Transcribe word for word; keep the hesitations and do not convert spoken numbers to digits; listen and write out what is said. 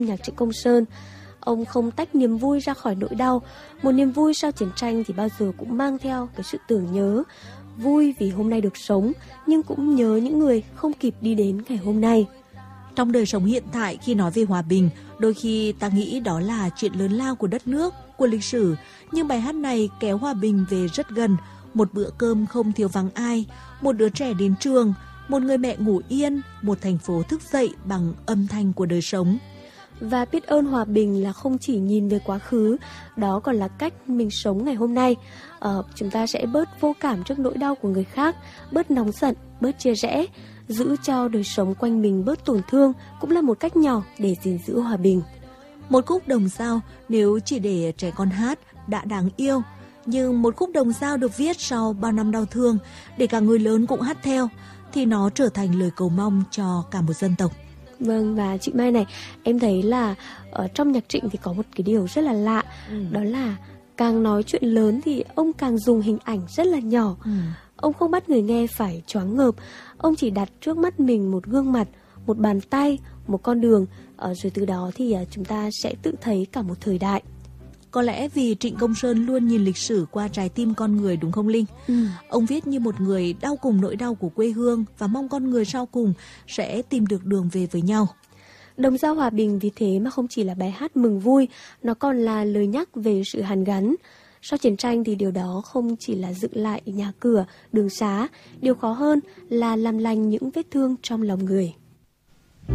nhạc Trịnh Công Sơn. Ông không tách niềm vui ra khỏi nỗi đau. Một niềm vui sau chiến tranh thì bao giờ cũng mang theo cái sự tưởng nhớ. Vui vì hôm nay được sống, nhưng cũng nhớ những người không kịp đi đến ngày hôm nay. Trong đời sống hiện tại, khi nói về hòa bình, đôi khi ta nghĩ đó là chuyện lớn lao của đất nước, của lịch sử. Nhưng bài hát này kéo hòa bình về rất gần. Một bữa cơm không thiếu vắng ai, một đứa trẻ đến trường, một người mẹ ngủ yên, một thành phố thức dậy bằng âm thanh của đời sống. Và biết ơn hòa bình là không chỉ nhìn về quá khứ, đó còn là cách mình sống ngày hôm nay. Ờ, chúng ta sẽ bớt vô cảm trước nỗi đau của người khác, bớt nóng giận, bớt chia rẽ, giữ cho đời sống quanh mình bớt tổn thương cũng là một cách nhỏ để gìn giữ hòa bình. Một khúc đồng dao nếu chỉ để trẻ con hát đã đáng yêu, nhưng một khúc đồng dao được viết sau bao năm đau thương để cả người lớn cũng hát theo thì nó trở thành lời cầu mong cho cả một dân tộc. Vâng, và chị Mai này, em thấy là ở trong nhạc Trịnh thì có một cái điều rất là lạ, ừ. Đó là càng nói chuyện lớn thì ông càng dùng hình ảnh rất là nhỏ. ừ. Ông không bắt người nghe phải choáng ngợp. Ông chỉ đặt trước mắt mình một gương mặt, một bàn tay, một con đường, rồi từ đó thì chúng ta sẽ tự thấy cả một thời đại. Có lẽ vì Trịnh Công Sơn luôn nhìn lịch sử qua trái tim con người, đúng không Linh? Ừ. Ông viết như một người đau cùng nỗi đau của quê hương và mong con người sau cùng sẽ tìm được đường về với nhau. Đồng dao hòa bình vì thế mà không chỉ là bài hát mừng vui, nó còn là lời nhắc về sự hàn gắn. Sau chiến tranh thì điều đó không chỉ là dựng lại nhà cửa, đường xá, điều khó hơn là làm lành những vết thương trong lòng người.